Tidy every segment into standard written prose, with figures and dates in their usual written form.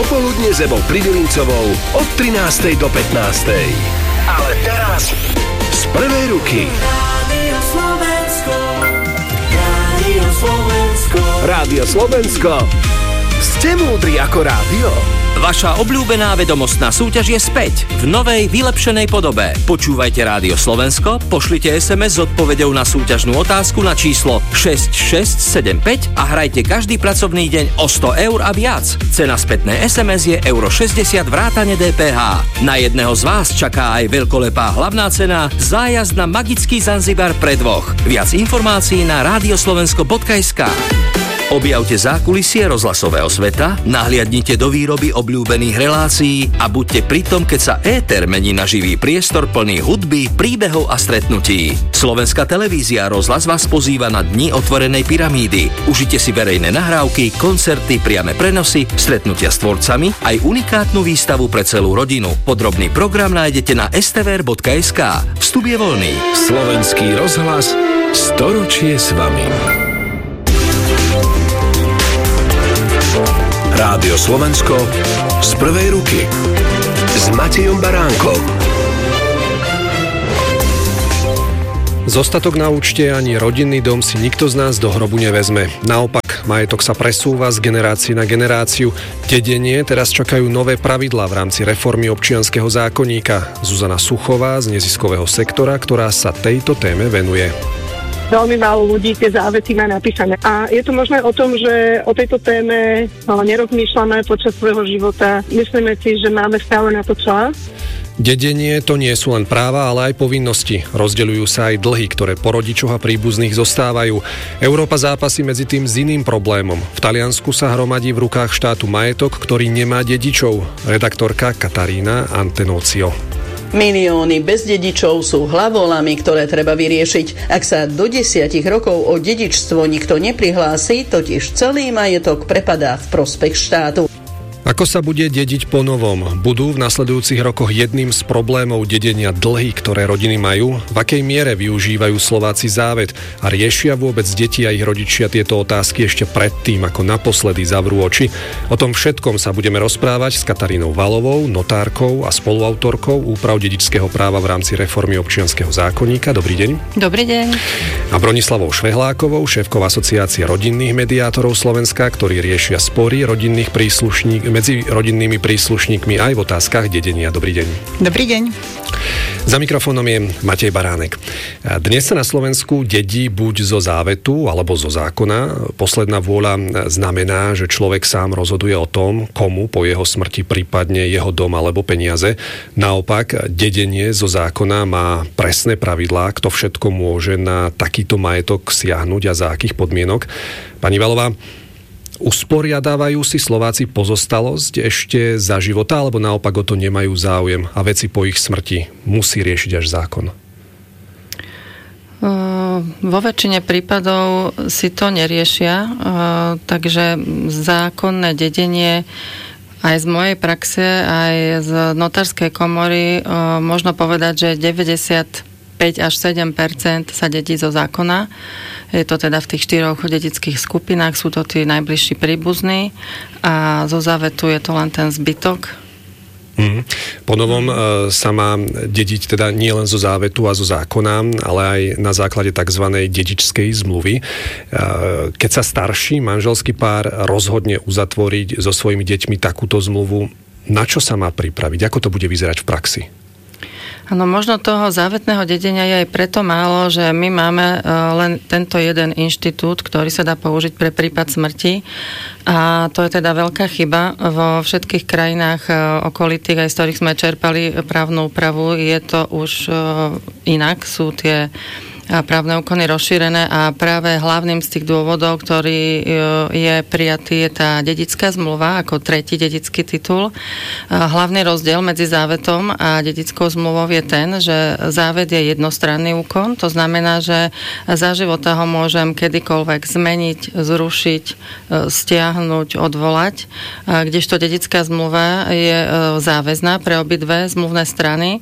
Popoludne s Evou Pridilincovou od 13. do 15. Ale teraz z prvej ruky. Rádio Slovensko. Ste múdri ako rádio? Vaša obľúbená vedomostná súťaž je späť v novej, vylepšenej podobe. Počúvajte Rádio Slovensko, pošlite SMS s odpoveďou na súťažnú otázku na číslo 6675 a hrajte každý pracovný deň o 100 eur a viac. Cena spätnej SMS je €60 vrátane DPH. Na jedného z vás čaká aj veľkolepá hlavná cena zájazd na magický Zanzibar pre dvoch. Viac informácií na radioslovensko.sk. Objavte zákulisie rozhlasového sveta, nahliadnite do výroby obľúbených relácií a buďte pri tom, keď sa éter mení na živý priestor plný hudby, príbehov a stretnutí. Slovenská televízia Rozhlas vás pozýva na Dni otvorenej pyramídy. Užite si verejné nahrávky, koncerty, priame prenosy, stretnutia s tvorcami, aj unikátnu výstavu pre celú rodinu. Podrobný program nájdete na stvr.sk. Vstup je voľný. Slovenský rozhlas, storočie s vami. Rádio Slovensko z prvej ruky s Matejom Baránkom. Zostatok na účte ani rodinný dom si nikto z nás do hrobu nevezme. Naopak, majetok sa presúva z generácie na generáciu. Dedenie teraz čakajú nové pravidlá v rámci reformy občianskeho zákonníka. Zuzana Suchová z neziskového sektora, ktorá sa tejto téme venuje. Veľmi málo ľudí tie závety má napísané. A je to možno o tom, že o tejto téme nerozmýšľame počas svojho života. Myslíme si, že máme stále na to čas. Dedenie to nie sú len práva, ale aj povinnosti. Rozdeľujú sa aj dlhy, ktoré po rodičoch a príbuzných zostávajú. Európa zápasí medzi tým s iným problémom. V Taliansku sa hromadí v rukách štátu majetok, ktorý nemá dedičov. Redaktorka Katarína Antenócio. Milióny bez dedičov sú hlavolami, ktoré treba vyriešiť. Ak sa do 10 rokov o dedičstvo nikto neprihlási, totiž celý majetok prepadá v prospech štátu. Ako sa bude dediť po novom? Budú v nasledujúcich rokoch jedným z problémov dedenia dlhy, ktoré rodiny majú? V akej miere využívajú Slováci závet? A riešia vôbec deti a ich rodičia tieto otázky ešte predtým, ako naposledy zavrú oči? O tom všetkom sa budeme rozprávať s Katarínou Valovou, notárkou a spoluautorkou úprav dedičského práva v rámci reformy občianskeho zákonníka. Dobrý deň. Dobrý deň. A Bronislavou Švehlákovou, šéfkou Asociácie rodinných mediátorov Slovenska, ktorí riešia spory rodinných medzi rodinnými príslušníkmi aj v otázkach dedenia. Dobrý deň. Dobrý deň. Za mikrofónom je Matej Baránek. Dnes sa na Slovensku dedí buď zo závetu, alebo zo zákona. Posledná vôľa znamená, že človek sám rozhoduje o tom, komu po jeho smrti prípadne jeho dom alebo peniaze. Naopak, dedenie zo zákona má presné pravidlá, kto všetko môže na takýto majetok siahnuť a za akých podmienok. Pani Valová, usporiadávajú si Slováci pozostalosť ešte za života, alebo naopak o to nemajú záujem a veci po ich smrti musí riešiť až zákon? Vo väčšine prípadov si to neriešia, takže zákonné dedenie aj z mojej praxe, aj z notárskej komory možno povedať, že 95 až 7% sa dedí zo zákona. Je to teda v tých 4 dedických skupinách, sú to tí najbližší príbuzní a zo závetu je to len ten zbytok. Po novom sa má dediť teda nie len zo závetu a zo zákona, ale aj na základe tzv. Dedičskej zmluvy. Keď sa starší manželský pár rozhodne uzatvoriť so svojimi deťmi takúto zmluvu, na čo sa má pripraviť? Ako to bude vyzerať v praxi? Áno, možno toho závetného dedenia je aj preto málo, že my máme len tento jeden inštitút, ktorý sa dá použiť pre prípad smrti. A to je teda veľká chyba. Vo všetkých krajinách okolitých, aj z ktorých sme čerpali právnu úpravu, je to už inak. Sú tie právne úkony rozšírené a práve hlavným z tých dôvodov, ktorý je prijatý, je tá dedická zmluva ako tretí dedický titul. Hlavný rozdiel medzi závetom a dedickou zmluvou je ten, že závet je jednostranný úkon, to znamená, že za života ho môžem kedykoľvek zmeniť, zrušiť, stiahnuť, odvolať, kdežto dedická zmluva je záväzná pre obidve zmluvné strany.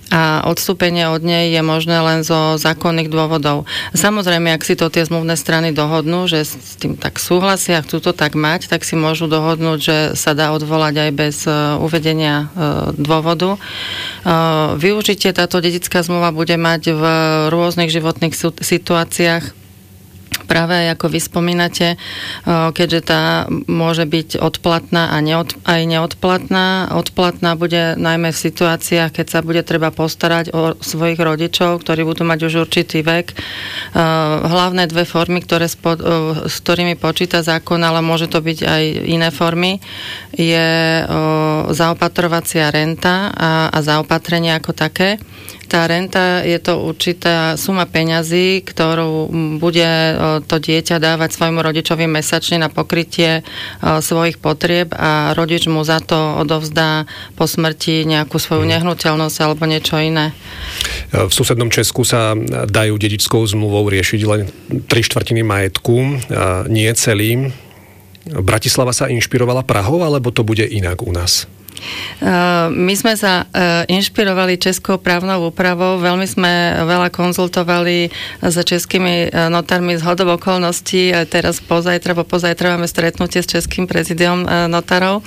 a odstúpenie od nej je možné len zo zákonných dôvodov. Samozrejme, ak si to tie zmluvné strany dohodnú, že s tým tak súhlasia, chcú to tak mať, tak si môžu dohodnúť, že sa dá odvolať aj bez uvedenia dôvodu. Využitie táto dedická zmluva bude mať v rôznych životných situáciách. Práve aj ako vy spomínate, keďže tá môže byť odplatná a aj neodplatná. Odplatná bude najmä v situáciách, keď sa bude treba postarať o svojich rodičov, ktorí budú mať už určitý vek. Hlavné dve formy, s ktorými počíta zákon, ale môže to byť aj iné formy, je zaopatrovacia renta a zaopatrenie ako také. Tá renta je to určitá suma peňazí, ktorú bude to dieťa dávať svojmu rodičovi mesačne na pokrytie svojich potrieb a rodič mu za to odovzdá po smrti nejakú svoju nehnuteľnosť alebo niečo iné. V susednom Česku sa dajú dedičskou zmluvou riešiť len 3/4 majetku, nie celý. Bratislava sa inšpirovala Prahou, alebo to bude inak u nás? My sme sa inšpirovali českou právnou úpravou, veľmi sme veľa konzultovali s českými notármi z hodou okolností. Teraz pozajtra máme stretnutie s českým prezidiom notárov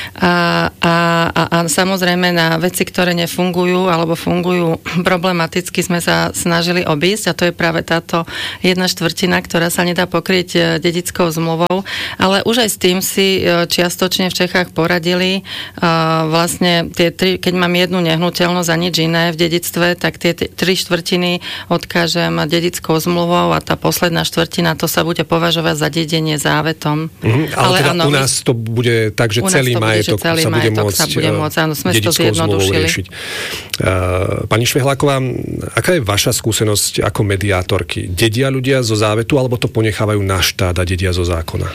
a samozrejme na veci, ktoré nefungujú alebo fungujú problematicky, sme sa snažili obísť a to je práve táto 1/4, ktorá sa nedá pokryť dedickou zmluvou, ale už aj s tým si čiastočne v Čechách poradili. Vlastne keď mám jednu nehnuteľnosť a nič iné v dedictve, tak tie 3/4 odkážem dedickou zmluvou a tá posledná štvrtina to sa bude považovať za dedenie závetom. Ale teda u nás to bude tak, že celý majetok sa bude môcť áno, sme to zjednodušili. Pani Švehláková, aká je vaša skúsenosť ako mediátorky? Dedia ľudia zo závetu, alebo to ponechávajú na štát a dedia zo zákona?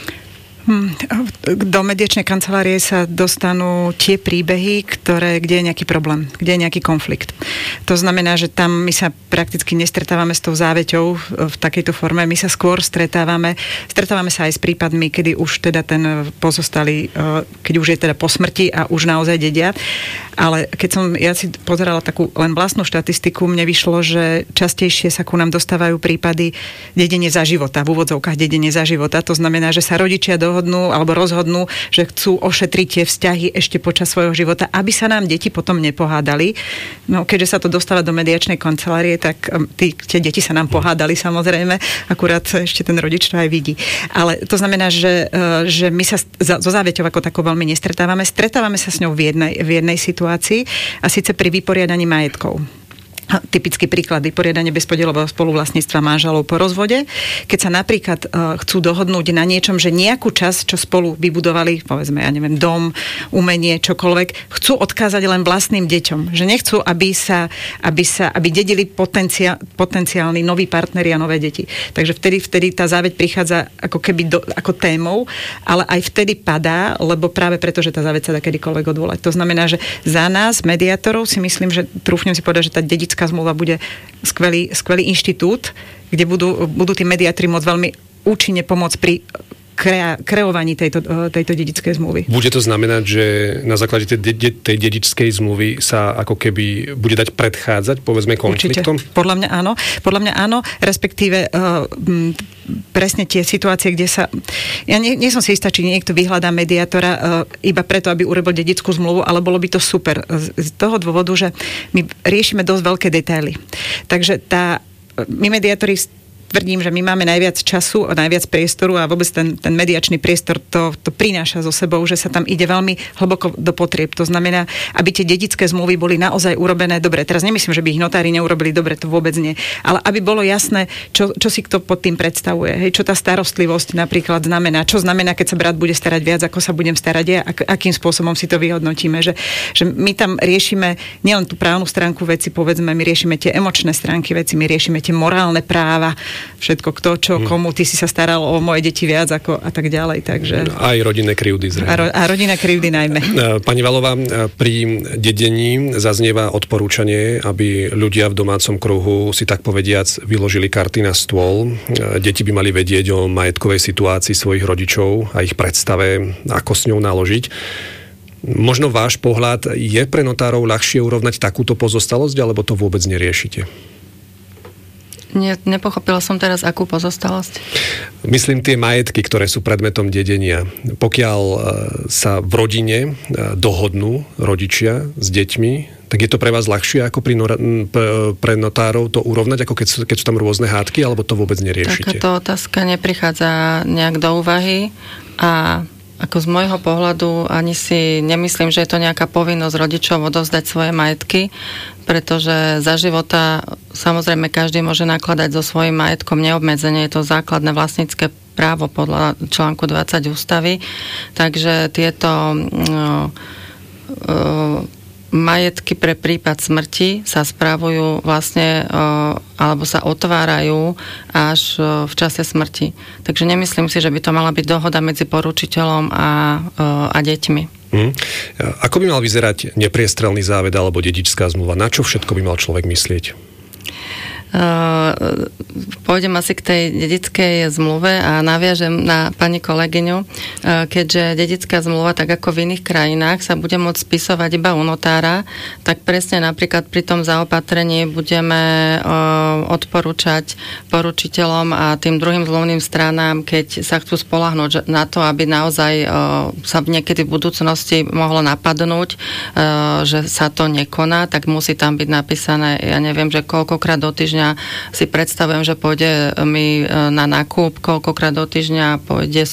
Do mediačnej kancelárie sa dostanú tie príbehy, kde je nejaký problém, kde je nejaký konflikt. To znamená, že tam my sa prakticky nestretávame s tou záveťou v takejto forme. My sa skôr stretávame sa aj s prípadmi, kedy už teda ten pozostalý, keď už je teda po smrti a už naozaj dedia. Ale keď ja si pozerala takú len vlastnú štatistiku, mne vyšlo, že častejšie sa ku nám dostávajú prípady dedenie za života, v úvodzovkách dedenie za života. To znamená, že sa rodičia dohodnú alebo rozhodnú, že chcú ošetriť tie vzťahy ešte počas svojho života, aby sa nám deti potom nepohádali. No, keďže sa to dostáva do mediačnej kancelárie, tak tie deti sa nám pohádali samozrejme, akurát ešte ten rodič to aj vidí. Ale to znamená, že my sa so záveťou ako takou veľmi nestretávame. Stretávame sa s ňou v jednej situácii, a síce pri vyporiadaní majetkov. Typický príklad vyporiadanie bezpodielového spoluvlastníctva manželov po rozvode, keď sa napríklad chcú dohodnúť na niečom, že nejakú časť, čo spolu vybudovali, povedzme, dom, umenie, čokoľvek, chcú odkázať len vlastným deťom. Že nechcú, aby dedili potenciálni noví partneri a nové deti. Takže vtedy tá záveť prichádza ako keby ako témou, ale aj vtedy padá, lebo práve preto, že tá záveť sa dá kedykoľvek odvolať. To znamená, že za nás, mediátorov, si myslím, že trúfnem si povedať, že tá dedická zmluva bude skvelý inštitút, kde budú tí mediátori môcť veľmi účinne pomôcť pri kreovaní tejto dedičskej zmluvy. Bude to znamenať, že na základe tej dedičskej zmluvy sa ako keby bude dať predchádzať, povedzme, konfliktom? Určite. Podľa mňa áno, respektíve presne tie situácie, kde sa... Ja nie som si istá, či niekto vyhľadá mediátora iba preto, aby urobil dedičskú zmluvu, ale bolo by to super. Z toho dôvodu, že my riešime dosť veľké detaily. Takže my mediátori tvrdím, že my máme najviac času a najviac priestoru a vôbec ten mediačný priestor to prináša so sebou, že sa tam ide veľmi hlboko do potrieb. To znamená, aby tie dedičské zmluvy boli naozaj urobené dobre. Teraz nemyslím, že by ich notári neurobili dobre, to vôbec nie. Ale aby bolo jasné, čo si kto pod tým predstavuje. Hej, čo tá starostlivosť napríklad znamená. Čo znamená, keď sa brat bude starať viac, ako sa budem starať ja, akým spôsobom si to vyhodnotíme. Že my tam riešime nielen tú právnu stránku veci, povedzme, my riešime tie emočné stránky veci, my riešime tie morálne práva, všetko, kto, čo, komu, ty si sa staral o moje deti viac ako a tak ďalej, takže... Aj rodinné krivdy zrejme. A rodinné krivdy najmä. Pani Valová, pri dedení zaznieva odporúčanie, aby ľudia v domácom kruhu si tak povediac vyložili karty na stôl. Deti by mali vedieť o majetkovej situácii svojich rodičov a ich predstave, ako s ňou naložiť. Možno váš pohľad, je pre notárov ľahšie urovnať takúto pozostalosť, alebo to vôbec neriešite? Nepochopila som teraz, akú pozostalosť. Myslím tie majetky, ktoré sú predmetom dedenia. Pokiaľ sa v rodine dohodnú rodičia s deťmi, tak je to pre vás ľahšie ako pre notárov to urovnať, ako keď sú tam rôzne hádky, alebo to vôbec neriešite? Takáto otázka neprichádza nejak do úvahy a ako z môjho pohľadu ani si nemyslím, že je to nejaká povinnosť rodičov odovzdať svoje majetky, pretože za života samozrejme každý môže nakladať so svojím majetkom neobmedzenie, je to základné vlastnícke právo podľa článku 20 ústavy, takže tieto majetky pre prípad smrti sa spravujú vlastne alebo sa otvárajú až v čase smrti. Takže nemyslím si, že by to mala byť dohoda medzi poručiteľom a deťmi. Ako by mal vyzerať nepriestrelný záved alebo dedičská zmluva? Na čo všetko by mal človek myslieť? Pôjdem asi k tej dedickej zmluve a naviažem na pani kolegyňu, keďže dedická zmluva, tak ako v iných krajinách, sa bude môcť spisovať iba u notára, tak presne napríklad pri tom zaopatrení budeme odporúčať poručiteľom a tým druhým zmluvným stranám, keď sa chcú spoľahnúť na to, aby naozaj sa niekedy v budúcnosti mohlo napadnúť, že sa to nekoná, tak musí tam byť napísané, ja neviem, že koľkokrát do týždňa si predstavujem, že pôjde mi na nákup, koľkokrát do týždňa pôjde